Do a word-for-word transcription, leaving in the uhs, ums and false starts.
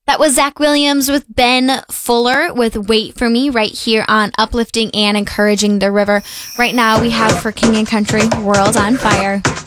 That was Zach Williams with Ben Fuller with Wait For Me right here on Uplifting and Encouraging the River. Right now we have for King and Country, World on Fire.